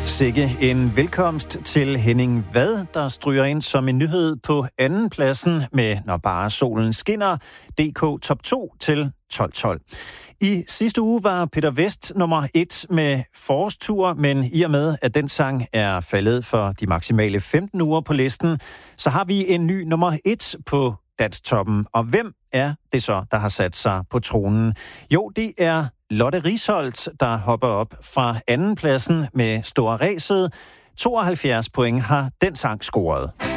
Sikke en velkomst til Henning Vad, der stryger ind som en nyhed på anden pladsen med Når bare solen skinner, DK Top 2 til 12.12. I sidste uge var Peter Vest nummer 1 med Forårstur, men i og med, at den sang er faldet for de maksimale 15 uger på listen, så har vi en ny nummer 1 på Dansktoppen. Og hvem er det så, der har sat sig på tronen? Jo, det er Lotte Risholdt, der hopper op fra anden pladsen med Store Ræset. 72 point har den sang scoret.